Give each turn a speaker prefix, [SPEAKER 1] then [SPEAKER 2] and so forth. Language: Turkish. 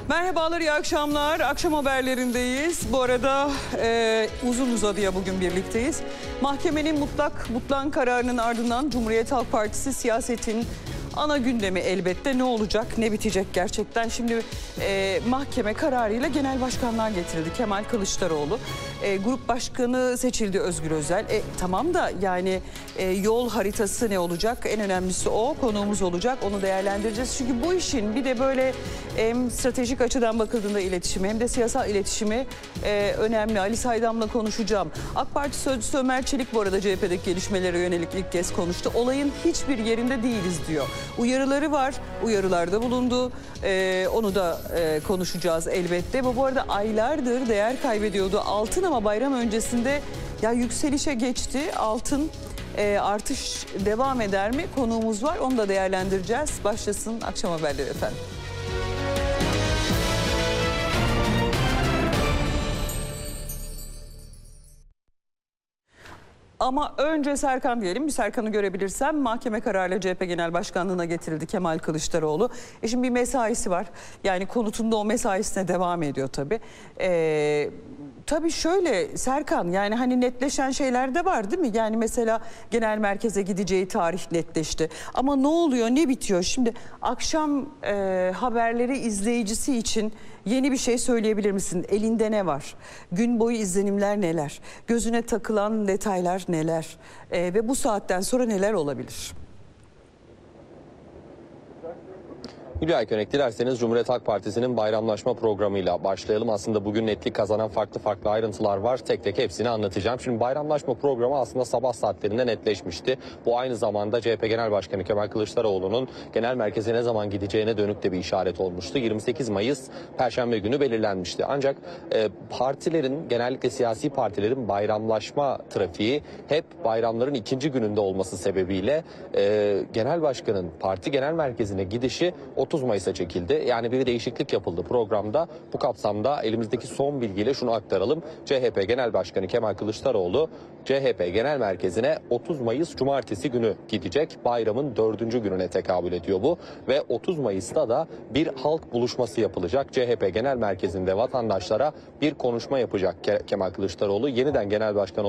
[SPEAKER 1] Merhabalar, iyi akşamlar. Akşam haberlerindeyiz. Bu arada uzun uzadıya bugün birlikteyiz. Mahkemenin mutlak kararının ardından Cumhuriyet Halk Partisi siyasetin ana gündemi elbette ne olacak, ne bitecek gerçekten. Şimdi mahkeme kararıyla genel başkanlar getirildi. Kemal Kılıçdaroğlu, grup başkanı seçildi Özgür Özel. Tamam da yani yol haritası ne olacak? En önemlisi o, konuğumuz olacak. Onu değerlendireceğiz. Çünkü bu işin bir de böyle hem stratejik açıdan bakıldığında iletişimi hem de siyasal iletişimi önemli. Ali Saydam'la konuşacağım. AK Parti Sözcüsü Ömer Çelik bu arada CHP'deki gelişmelere yönelik ilk kez konuştu. Olayın hiçbir yerinde değiliz diyor. Uyarıları var, uyarılarda bulundu. Onu da konuşacağız elbette. Bu arada aylardır değer kaybediyordu altın ama bayram öncesinde ya yükselişe geçti. Altın artış devam eder mi? Konuğumuz var, onu da değerlendireceğiz. Başlasın akşam haberleri efendim. Ama önce Serkan diyelim. Bir Serkan'ı görebilirsem. Mahkeme kararıyla CHP Genel Başkanlığı'na getirildi Kemal Kılıçdaroğlu. Şimdi bir mesaisi var. Yani konutunda o mesaisine devam ediyor tabii. Tabii şöyle Serkan, yani hani netleşen şeyler de var değil mi? Yani mesela genel merkeze gideceği tarih netleşti. Ama ne oluyor, ne bitiyor? Şimdi akşam haberleri izleyicisi için yeni bir şey söyleyebilir misin? Elinde ne var? Gün boyu izlenimler neler? Gözüne takılan detaylar neler? Ve bu saatten sonra neler olabilir?
[SPEAKER 2] Hülya Aykönek, dilerseniz Cumhuriyet Halk Partisi'nin bayramlaşma programıyla başlayalım. Aslında bugün netlik kazanan farklı ayrıntılar var. Tek tek hepsini anlatacağım. Şimdi bayramlaşma programı aslında sabah saatlerinde netleşmişti. Bu aynı zamanda CHP Genel Başkanı Kemal Kılıçdaroğlu'nun genel merkeze ne zaman gideceğine dönük de bir işaret olmuştu. 28 Mayıs Perşembe günü belirlenmişti. Ancak partilerin, genellikle siyasi partilerin bayramlaşma trafiği hep bayramların ikinci gününde olması sebebiyle Genel Başkan'ın parti genel merkezine gidişi 30 Mayıs'a çekildi. Yani bir değişiklik yapıldı programda. Bu kapsamda elimizdeki son bilgiyle şunu aktaralım. CHP Genel Başkanı Kemal Kılıçdaroğlu CHP Genel Merkezi'ne 30 Mayıs Cumartesi günü gidecek. Bayramın 4. gününe tekabül ediyor bu. Ve 30 Mayıs'ta da bir halk buluşması yapılacak. CHP Genel Merkezi'nde vatandaşlara bir konuşma yapacak Kemal Kılıçdaroğlu. Yeniden Genel Başkan